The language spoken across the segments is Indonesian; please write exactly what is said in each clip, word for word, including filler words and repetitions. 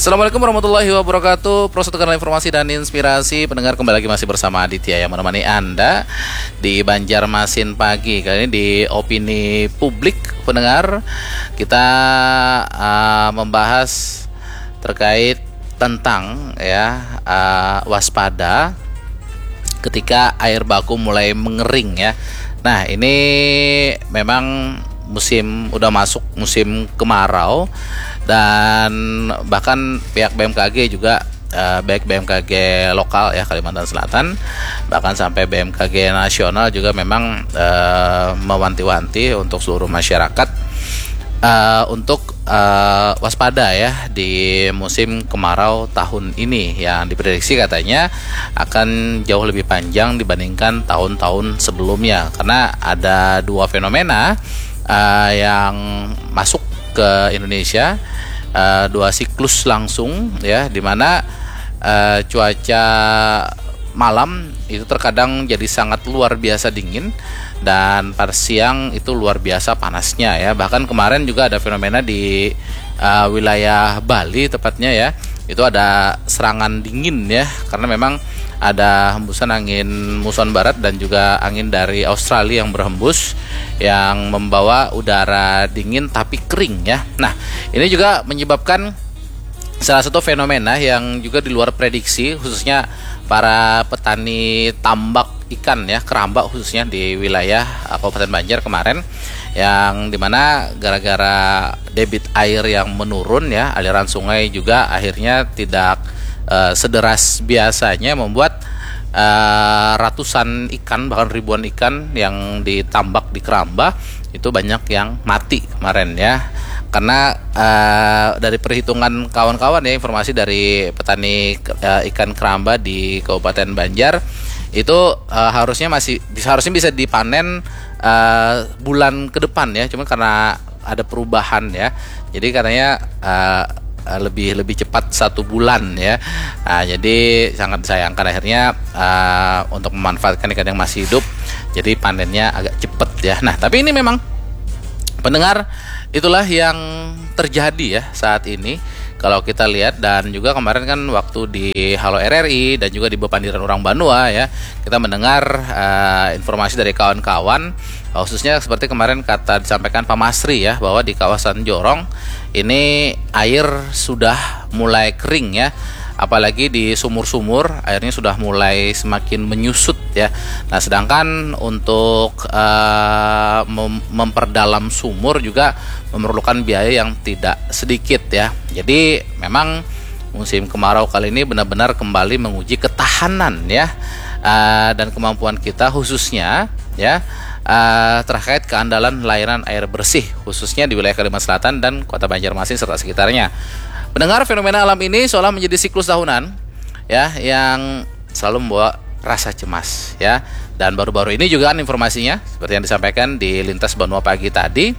Assalamualaikum warahmatullahi wabarakatuh. Proses kanal informasi dan inspirasi. Pendengar, kembali lagi masih bersama Aditya yang menemani Anda di Banjarmasin pagi. Kali ini di opini publik, pendengar, kita uh, membahas terkait tentang ya uh, waspada ketika air baku mulai mengering ya. Nah, ini memang musim udah masuk musim kemarau, dan bahkan pihak B M K G juga uh, baik B M K G lokal ya Kalimantan Selatan, bahkan sampai B M K G nasional juga memang uh, mewanti-wanti untuk seluruh masyarakat uh, untuk uh, waspada ya di musim kemarau tahun ini, yang diprediksi katanya akan jauh lebih panjang dibandingkan tahun-tahun sebelumnya, karena ada dua fenomena uh, yang masuk ke Indonesia, uh, dua siklus langsung ya, dimana uh, cuaca malam itu terkadang jadi sangat luar biasa dingin, dan pada siang itu luar biasa panasnya ya. Bahkan kemarin juga ada fenomena di uh, wilayah Bali tepatnya ya, itu ada serangan dingin ya, karena memang ada hembusan angin muson barat dan juga angin dari Australia yang berhembus, yang membawa udara dingin tapi kering ya. Nah, ini juga menyebabkan salah satu fenomena yang juga di luar prediksi, khususnya para petani tambak ikan ya, keramba khususnya di wilayah Kabupaten Banjar kemarin, yang dimana gara-gara debit air yang menurun ya, aliran sungai juga akhirnya tidak uh, sederas biasanya, membuat uh, ratusan ikan bahkan ribuan ikan yang ditambak di keramba itu banyak yang mati kemarin ya. Karena uh, dari perhitungan kawan-kawan ya, informasi dari petani uh, ikan keramba di Kabupaten Banjar itu uh, harusnya masih bisa harusnya bisa dipanen uh, bulan ke depan ya, cuma karena ada perubahan ya, jadi katanya uh, lebih lebih cepat satu bulan ya. Nah, jadi sangat disayangkan akhirnya uh, untuk memanfaatkan ikan yang masih hidup, jadi panennya agak cepat ya. Nah, tapi ini memang, pendengar, itulah yang terjadi ya saat ini. Kalau kita lihat, dan juga kemarin kan waktu di Halo R R I dan juga di Bepandiran Urang Banua ya, kita mendengar uh, informasi dari kawan-kawan, khususnya seperti kemarin kata disampaikan Pak Masri ya, bahwa di kawasan Jorong ini air sudah mulai kering ya, apalagi di sumur-sumur airnya sudah mulai semakin menyusut ya. Nah, sedangkan untuk uh, mem- memperdalam sumur juga memerlukan biaya yang tidak sedikit ya. Jadi memang musim kemarau kali ini benar-benar kembali menguji ketahanan ya, uh, dan kemampuan kita khususnya ya uh, terkait keandalan layanan air bersih khususnya di wilayah Kalimantan Selatan dan Kota Banjarmasin serta sekitarnya. Mendengar, fenomena alam ini seolah menjadi siklus tahunan ya, yang selalu membawa rasa cemas ya. Dan baru-baru ini juga kan informasinya seperti yang disampaikan di Lintas Banua pagi tadi,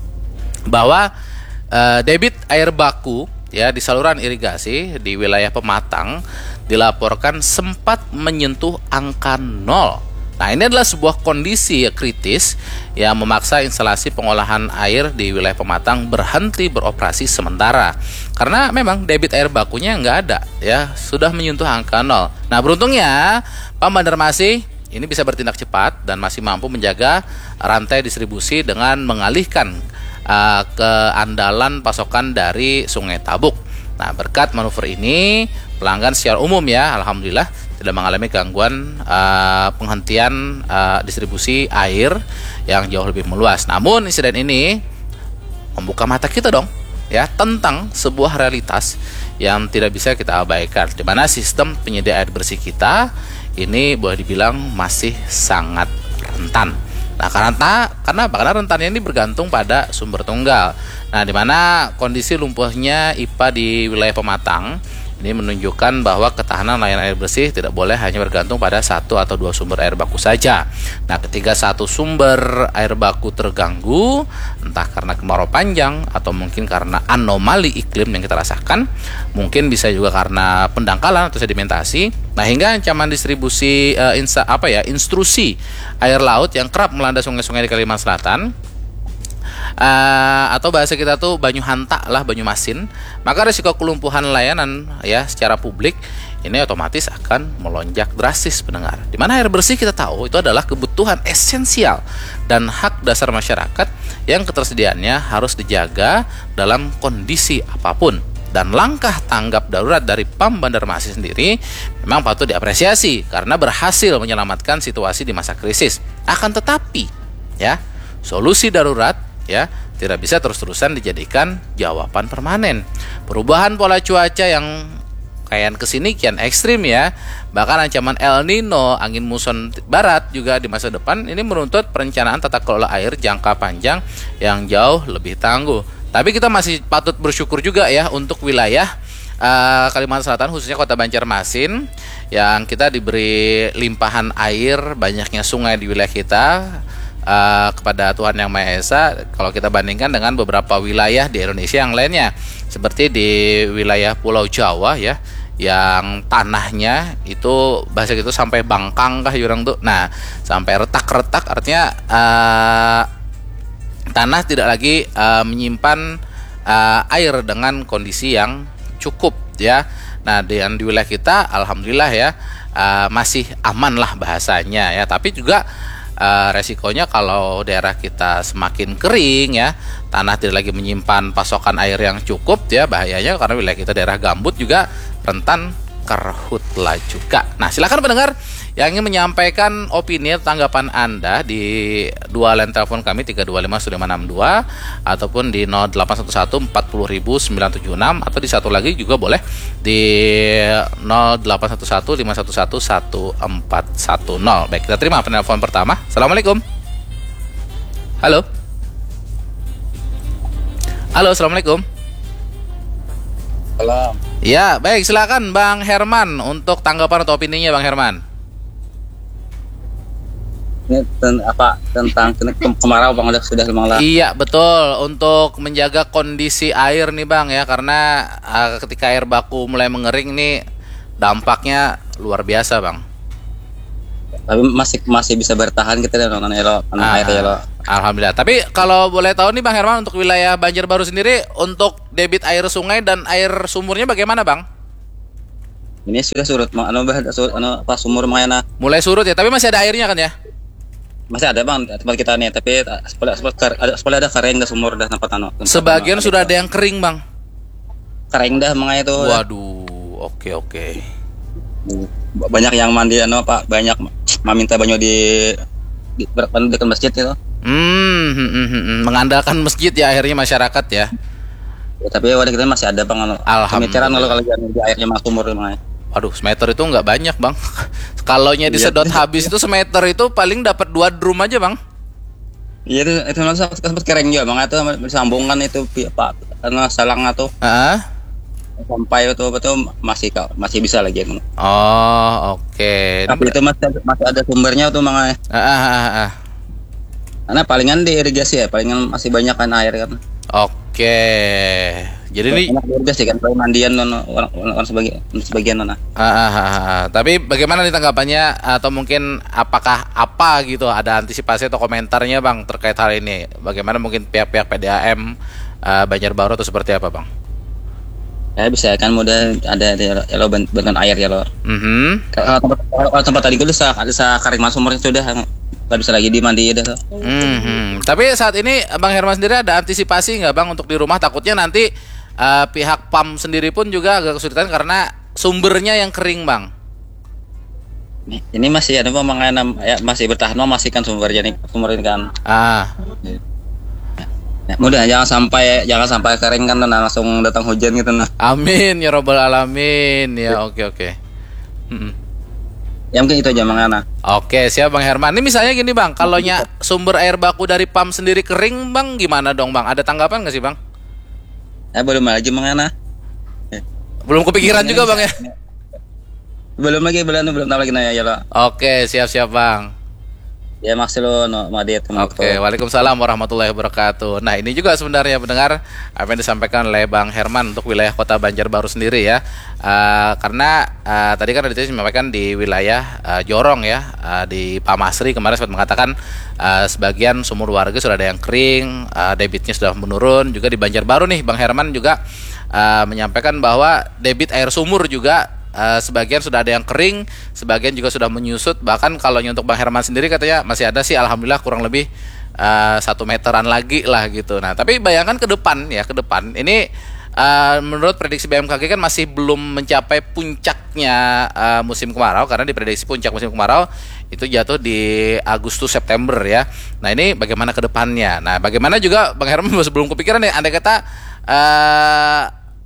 bahwa uh, debit air baku ya di saluran irigasi di wilayah Pematang dilaporkan sempat menyentuh angka nol. Nah, ini adalah sebuah kondisi ya, kritis yang memaksa instalasi pengolahan air di wilayah Pematang berhenti beroperasi sementara, karena memang debit air bakunya nggak ada ya, sudah menyentuh angka nol. Nah, beruntungnya Pak Banjarmasin ini bisa bertindak cepat dan masih mampu menjaga rantai distribusi dengan mengalihkan uh, keandalan pasokan dari Sungai Tabuk. Nah, berkat manuver ini pelanggan secara umum ya, alhamdulillah tidak mengalami gangguan uh, penghentian uh, distribusi air yang jauh lebih meluas. Namun insiden ini membuka mata kita dong ya tentang sebuah realitas yang tidak bisa kita abaikan, di mana sistem penyedia air bersih kita ini boleh dibilang masih sangat rentan. Nah, karena karena karena rentannya ini bergantung pada sumber tunggal. Nah, di mana kondisi lumpuhnya I P A di wilayah Pematang ini menunjukkan bahwa ketahanan layanan air bersih tidak boleh hanya bergantung pada satu atau dua sumber air baku saja. Nah, ketika satu sumber air baku terganggu, entah karena kemarau panjang atau mungkin karena anomali iklim yang kita rasakan, mungkin bisa juga karena pendangkalan atau sedimentasi. Nah, hingga ancaman distribusi uh, insta, apa ya, instruksi air laut yang kerap melanda sungai-sungai di Kalimantan Selatan uh, atau bahasa kita tuh banyu hanta lah, banyu masin, maka risiko kelumpuhan layanan ya secara publik ini otomatis akan melonjak drastis pendengar. Dimana air bersih kita tahu itu adalah kebutuhan esensial dan hak dasar masyarakat yang ketersediaannya harus dijaga dalam kondisi apapun. Dan langkah tanggap darurat dari P A M Banjarmasin sendiri memang patut diapresiasi karena berhasil menyelamatkan situasi di masa krisis. Akan tetapi ya, solusi darurat ya tidak bisa terus-terusan dijadikan jawaban permanen. Perubahan pola cuaca yang kayak kesini kian ekstrim ya, bahkan ancaman El Nino, angin muson barat juga di masa depan ini menuntut perencanaan tata kelola air jangka panjang yang jauh lebih tangguh. Tapi kita masih patut bersyukur juga ya untuk wilayah uh, Kalimantan Selatan, khususnya Kota Banjarmasin, yang kita diberi limpahan air, banyaknya sungai di wilayah kita. Uh, kepada Tuhan Yang Maha Esa, kalau kita bandingkan dengan beberapa wilayah di Indonesia yang lainnya, seperti di wilayah Pulau Jawa ya, yang tanahnya itu bahasa gitu sampai bangkang kah jurang tuh. Nah, sampai retak-retak, artinya uh, tanah tidak lagi uh, menyimpan uh, air dengan kondisi yang cukup ya. Nah, dan di wilayah kita alhamdulillah ya uh, masih aman lah bahasanya ya, tapi juga Uh, resikonya kalau daerah kita semakin kering ya, tanah tidak lagi menyimpan pasokan air yang cukup ya, bahayanya karena wilayah kita daerah gambut juga rentan karhutla juga. Nah, silakan pendengar yang ingin menyampaikan opini atau tanggapan Anda di dua line telepon kami tiga dua lima satu lima enam dua ataupun di nol delapan satu satu empat nol nol sembilan tujuh enam, atau di satu lagi juga boleh di nol delapan satu satu lima satu satu satu empat satu nol. Baik, kita terima penelpon pertama. Assalamualaikum. Halo. Halo, assalamualaikum. Salam. Ya, baik, silakan Bang Herman untuk tanggapan atau opininya Bang Herman. Ini ten, apa tentang ke- kemarau Bang, udah sudah malah. Iya, betul, untuk menjaga kondisi air nih Bang ya, karena uh, ketika air baku mulai mengering nih dampaknya luar biasa Bang. Tapi masih masih bisa bertahan kita dan nonton elo Ah, air elo. Alhamdulillah. Tapi kalau boleh tahu nih Bang Herman, untuk wilayah Banjarbaru sendiri untuk debit air sungai dan air sumurnya bagaimana Bang? Ini sudah surut, anu bah surut, anu pas sumur mana? Mulai surut ya, tapi masih ada airnya kan ya? Masih ada Bang tempat kita nih, tapi sebelah sebelah ada sebelah ada kering dah sumur dah tempat anu. Tempat Sebagian anu, sudah itu. ada yang kering Bang. Kering dah mengai itu. Waduh, oke oke. Banyak yang mandi anu Pak, banyak meminta banyu di di dekat masjid itu. Hmm, hmm, hmm, hmm, mengandalkan masjid ya akhirnya masyarakat ya. Ya, tapi wadah kita masih ada Bang anu. Alhamdulillah. Pemikiran kalau kalau di airnya masuk sumur mengai. Waduh, semeter itu nggak banyak Bang. Kalaunya disedot habis itu semeter itu paling dapat dua drum aja Bang. Iya itu itu sempat sempat kering juga Bang, itu disambungkan itu Pak karena salang atau Ah? sampai itu betul masih masih bisa lagi. Oh, oke. Tapi itu masih masih ada sumbernya tuh Bang. Ah, ah, ah, ah. Karena palingan diirigasi ya, palingan masih banyak kan air kan. Oke. Jadi ini banyak diirigasi kan, kalau mandian orang orang sebagian sebagian mana. ah, ah, ah, ah. Tapi bagaimana nih tanggapannya, atau mungkin apakah apa gitu ada antisipasi atau komentarnya Bang terkait hal ini? Bagaimana mungkin pihak-pihak P D A M uh, Banjarbaru atau seperti apa Bang? Ya bisa kan mudah ada di elo bentukan air ya lo. Mhm. Kalau tempat, kalau tempat tadi gue bisa bisa kering masuk sumurnya sudah nggak bisa lagi dimandi dah. Mhm. Tapi saat ini Bang Herman sendiri ada antisipasi nggak Bang untuk di rumah, takutnya nanti uh, pihak P A M sendiri pun juga agak kesulitan karena sumbernya yang kering Bang. Ini masih ada Bang, ya, masih bertahan masih kan sumbernya nih sumber ini kan. Ah. Ya, mudah jangan sampai jangan sampai kering kan nah, langsung datang hujan gitu nah. Amin ya robbal alamin ya. Oke oke. Mm-mm. Ya mungkin itu aja Bang Ana. Oke, siap Bang Herman. Ini misalnya gini Bang, kalau nya sumber air baku dari P A M sendiri kering Bang, gimana dong Bang? Ada tanggapan nggak sih Bang? Ya belum lagi Bang Ana. Belum kepikiran juga Bang ya? Belum lagi belum belum tahu lagi nanya ya lo. Oke, siap-siap Bang. Ya maksud lo no Madit. Oke, waalaikumsalam warahmatullahi wabarakatuh. Nah, ini juga sebenarnya pendengar apa yang disampaikan oleh Bang Herman untuk wilayah Kota Banjarbaru sendiri ya. Uh, karena uh, tadi kan Aditya menyampaikan di wilayah uh, Jorong ya, uh, di Pamasri kemarin sempat mengatakan uh, sebagian sumur warga sudah ada yang kering, uh, debitnya sudah menurun. Juga di Banjarbaru nih, Bang Herman juga uh, menyampaikan bahwa debit air sumur juga Uh, sebagian sudah ada yang kering, sebagian juga sudah menyusut. Bahkan kalau untuk Bang Herman sendiri katanya masih ada sih, alhamdulillah kurang lebih uh, satu meteran lagi lah gitu. Nah, tapi bayangkan ke depan ya, ke depan ini uh, menurut prediksi B M K G kan masih belum mencapai puncaknya uh, musim kemarau, karena diprediksi puncak musim kemarau itu jatuh di Agustus September ya. Nah, ini bagaimana ke depannya? Nah, bagaimana juga Bang Herman belum kepikiran ya, andai kata uh,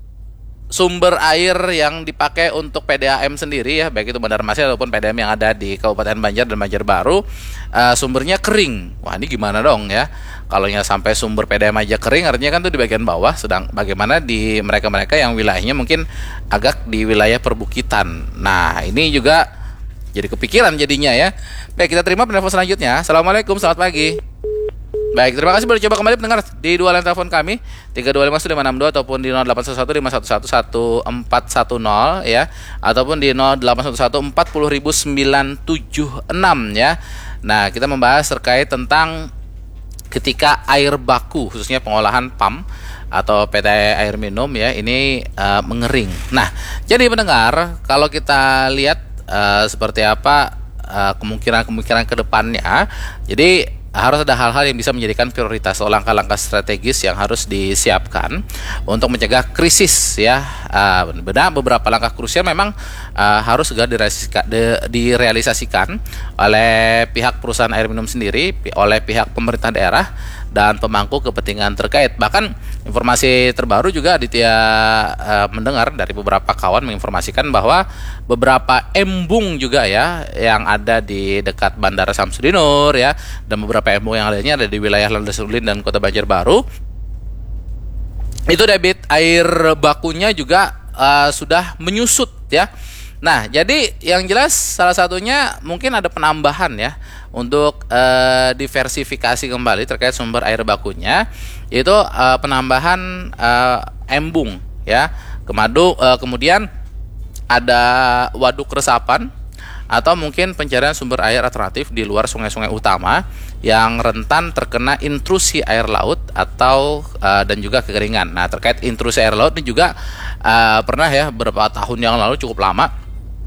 sumber air yang dipakai untuk P D A M sendiri ya, baik itu Bandar Masin ataupun P D A M yang ada di Kabupaten Banjar dan Banjarbaru, uh, sumbernya kering. Wah, ini gimana dong ya? Kalau nya sampai sumber P D A M aja kering, artinya kan tuh di bagian bawah. Sedang bagaimana di mereka-mereka yang wilayahnya mungkin agak di wilayah perbukitan. Nah, ini juga jadi kepikiran jadinya ya. Baik, kita terima penelpon selanjutnya. Assalamualaikum, selamat pagi. Baik, terima kasih sudah coba kembali pendengar di dua line telepon kami tiga dua lima satu lima enam dua ataupun di nol delapan satu satu lima satu satu satu empat satu nol ya, ataupun di nol delapan satu satu empat nol nol sembilan tujuh enam ya. Nah, kita membahas terkait tentang ketika air baku khususnya pengolahan P A M atau P T air minum ya ini uh, mengering. Nah, jadi pendengar, kalau kita lihat uh, seperti apa uh, kemungkinan-kemungkinan ke depannya, jadi harus ada hal-hal yang bisa menjadikan prioritas atau langkah-langkah strategis yang harus disiapkan untuk mencegah krisis ya. Uh, benar, beberapa langkah krusial memang uh, harus segera direalisasikan oleh pihak perusahaan air minum sendiri, oleh pihak pemerintah daerah dan pemangku kepentingan terkait. Bahkan informasi terbaru juga Aditya uh, mendengar dari beberapa kawan menginformasikan bahwa beberapa embung juga ya yang ada di dekat Bandara Samsudinur ya, dan beberapa embung yang lainnya ada di wilayah Landas Ulin dan Kota Banjarbaru, itu debit air bakunya juga uh, sudah menyusut ya. Nah, jadi yang jelas salah satunya mungkin ada penambahan ya untuk uh, diversifikasi kembali terkait sumber air bakunya, yaitu uh, penambahan uh, embung ya, kemadu, uh, kemudian ada waduk resapan atau mungkin pencarian sumber air alternatif di luar sungai-sungai utama yang rentan terkena intrusi air laut atau uh, dan juga kekeringan. Nah, terkait intrusi air laut ini juga uh, pernah ya beberapa tahun yang lalu, cukup lama,